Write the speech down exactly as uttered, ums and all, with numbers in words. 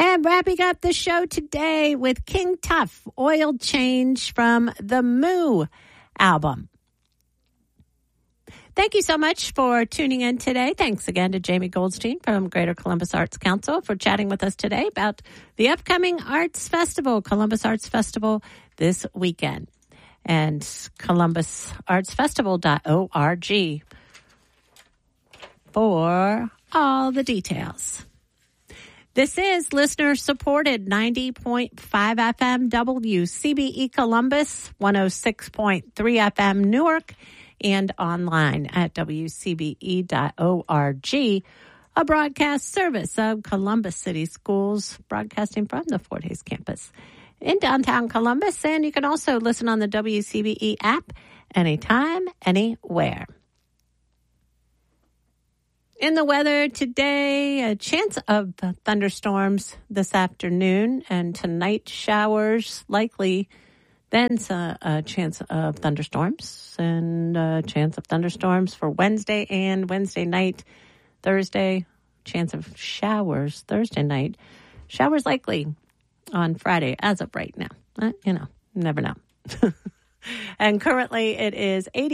And wrapping up the show today with King Tuff, Oil Change from the Moo album. Thank you so much for tuning in today. Thanks again to Jamie Goldstein from Greater Columbus Arts Council for chatting with us today about the upcoming Arts Festival, Columbus Arts Festival this weekend. And columbus arts festival dot org for all the details. This is listener-supported ninety point five F M W C B E Columbus, one oh six point three F M Newark, and online at w c b e dot org, a broadcast service of Columbus City Schools, broadcasting from the Fort Hays campus in downtown Columbus. And you can also listen on the W C B E app anytime, anywhere. In the weather today, a chance of thunderstorms this afternoon, and tonight showers likely. Then a, a chance of thunderstorms, and a chance of thunderstorms for Wednesday and Wednesday night. Thursday, chance of showers Thursday night. Showers likely on Friday as of right now. Uh, you know, never know. And currently it is eighty.